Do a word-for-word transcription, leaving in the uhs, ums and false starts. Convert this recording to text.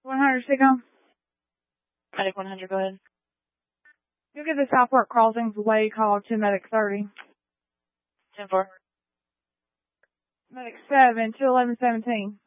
one hundred, signal. Medic one hundred, go ahead. You'll get the Southport Crossings way call to Medic thirty. ten four. Medic seven, two eleven seventeen.